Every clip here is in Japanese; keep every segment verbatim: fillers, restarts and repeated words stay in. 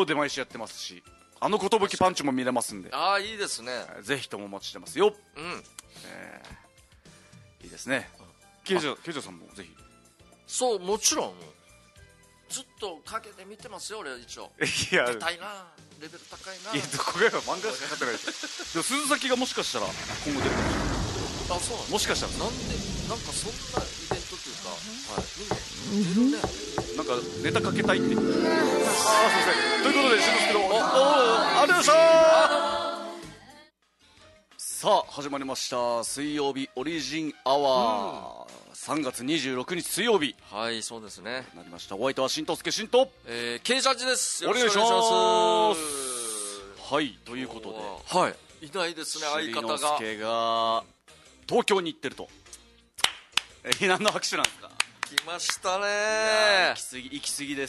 超出前しやってますし、あの寿パンチも見れますんで、 ああいいですね。 ぜひともお待ちしてますよ。 うん、 えー、いいですね。ケイジャさんもぜひ。 そう、もちろんずっとかけて見てますよ俺。一応いや出たいな、レベル高いな。 いや、どこが漫画しかかってないでしょ。でも鈴崎がもしかしたら今後出るかもしれない。 あ、そうなんだ。 もしかしたらなんで、なんかそんなイベントというか、はい、みんな出るね。 なんかネタかけたいって。ああ、すいません。ということでしんのすけど、おお、ありがとうございました。さあ始まりました水曜日オリジンアワー、うん、さんがつにじゅうろくにち水曜日。 はい、そうですね。 なりました。お相手はしんとすけしんと、 えー、Kジャッジです。 よろしくお願いします。はい、ということで、 はい、いないですね、相方が。しりのすけが東京に行ってると。えー、何の拍手なんですか。 来ましたね。 行き過ぎ、行き過ぎです。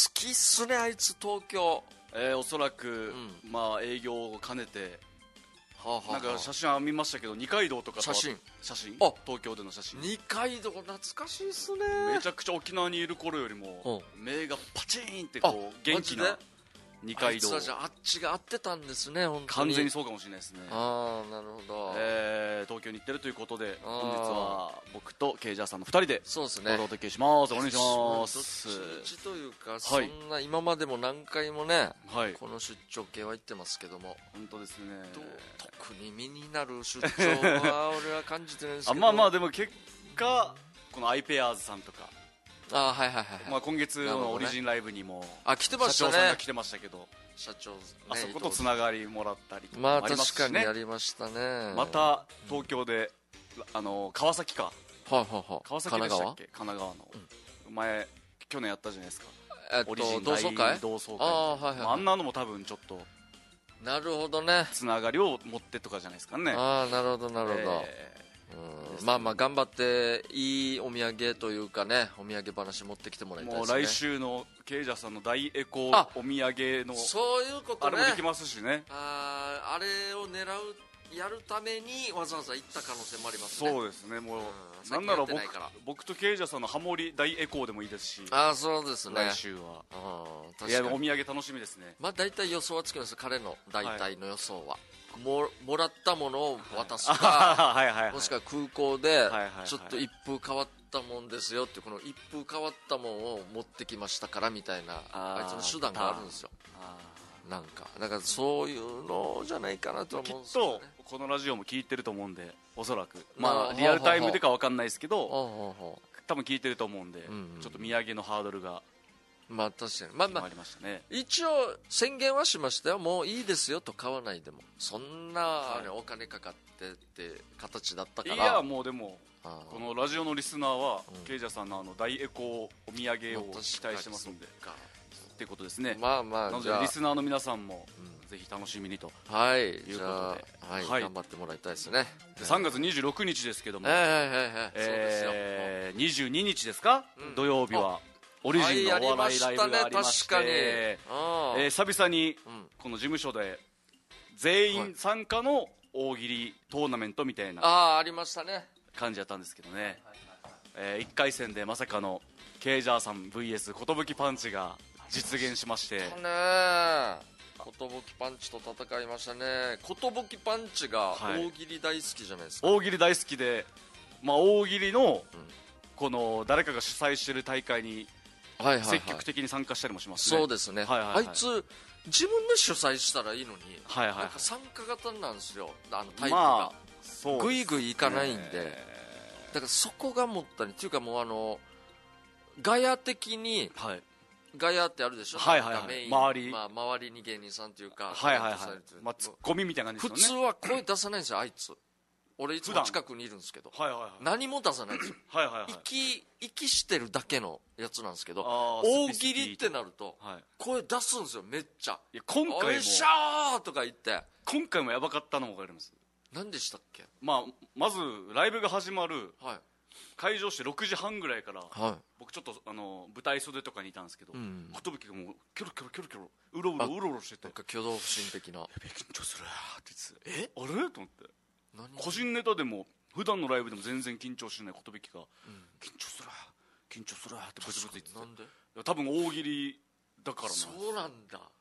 好きっすね、あいつ東京。 えー、おそらく、うん、まあ営業を兼ねて、はあはあ、なんか写真は見ましたけど、二階堂とか写真写真あ東京での写真。 二階堂懐かしいっすね。 めちゃくちゃ沖縄にいる頃よりも、うん、目がパチーンってこう元気な二階堂。 あいつはじゃああっちが合ってたんですね。本当に完全にそうかもしれないですね。 ああ、なるほど。 えー、東京に行ってるということで、本日は僕とケイジャーさんのふたりでそうですね、 お届けします。お願いします。 どっちというか、はい、そんな今までも何回もね、はい、この出張系は行ってますけども、 本当ですね。 特に身になる出張は俺は感じてるんですけどあ、まあまあでも結果このアイペアーズさんとか、 あ、はいはいはい、 まあ、今月のオリジンライブにも、ね、 あ、来てましたね。 社長さんが来てましたけど、 社長、ね、 あそことつながりもらったりとかもありますしね。まあ確かにやりましたね。 また東京で、うん、あの川崎か、 はあはあはあ、 川崎でしたっけ、神奈川の、うん、前去年やったじゃないですか、 えっと、 オリジン同窓会同窓会。あ、 はいはいはい、 あんなのも多分ちょっとなるほどね、 つながりを持ってとかじゃないですかね。 ああ、なるほどなるほど、えーうん、まあまあ頑張っていいお土産というかね、お土産話持ってきてもらいたいですね。 もう来週のケイジャーさんの大エコお土産のそういうことね、 あれもできますしね。 ああ、あれを狙うやるためにわざわざ行った可能性もありますね。 そうですね。もう、うん、なんなら 僕, 僕とケイジャーさんのハモリ大エコーでもいいですし。 ああ、そうですね。 来週は。あ、確かに。いや、お土産楽しみですね。 まあ大体予想はつきます。彼の大体の予想は、はい、も, もらったものを渡すか、はいはいはいはい、もしくは空港でちょっと一風変わったもんですよって、この一風変わったもんを持ってきましたからみたいな、あいつの手段があるんですよ。なんかだからそういうのじゃないかなと思うんですけどね。きっとこのラジオも聞いてると思うんで、おそらく、まあリアルタイムでか分かんないですけど、多分聞いてると思うんで、うんうん、ちょっと土産のハードルが、 まあ確かに、まあまあ、 りましたね。 一応宣言はしましたよ。もういいですよと、買わないでも。そんな、はい、お金かかってって形だったから。 いや、もうでもこのラジオのリスナーは、うん、ケイジャーさんのあの大エコお土産を期待してますんで、っていうことですね。 まあまあ、 なのでリスナーの皆さんも、うん、ぜひ楽しみにと、 はい、 いうことで、 はいはい、頑張ってもらいたいですね。 でさんがつにじゅうろくにちですけども、 はいはいはいはい、えー、にじゅうににちですか、うん、土曜日はオリジンのお笑いライブがありまして、 はい、ね、 えー、久々にこの事務所で全員参加の大喜利トーナメントみたいな、 ああ、ありましたね、 感じだったんですけどね、えー、いっかい戦でまさかのケイジャーさん ブイエス 寿パンチが実現しまして、 ね、寿パンチと戦いましたね。寿パンチが大喜利大好きじゃないですか、 はい、大喜利大好きで、まあ、大喜利のこの誰かが主催している大会に積極的に参加したりもしますね。 そうですね、はいはいはい、あいつ自分で主催したらいいのに、 はいはいはい、 なんか参加型なんですよ、あのタイプが、 まあ、 ぐいぐいいかないんで、だからそこがもったいないっていうか、もうあのガヤ的に、はい、ガヤってあるでしょ、 はいはいはい、 メイン、 周り、 まあ、周りに芸人さんというか、 はいはいはい、まあ、ツッコミみたいな感じですよね。 普通は声出さないんですよ、あいつ。俺いつも近くにいるんですけど、はいはいはい、何も出さないんですよ。はいはいはい、息息してるだけのやつなんですけど、大喜利ってなると、はい、声出すんですよ、めっちゃ。 いや、今回もおいしょーとか言って、 今回もやばかったのも分かります。 何でしたっけ。 まあ、まずライブが始まる、はい、会場してろくじはんぐらいから、はい、僕ちょっとあの舞台袖とかにいたんですけど、寿、うん、がもうキョロキョロキョロキョロうろうろうろうろしてて、 なんか挙動不審的な、 やべえ緊張するって言って、えあれと思って、個人ネタでも普段のライブでも全然緊張しない寿が、うん、緊張する緊張するってブツブツ言ってて、なんで、多分大喜利だからな。 そうなんだ。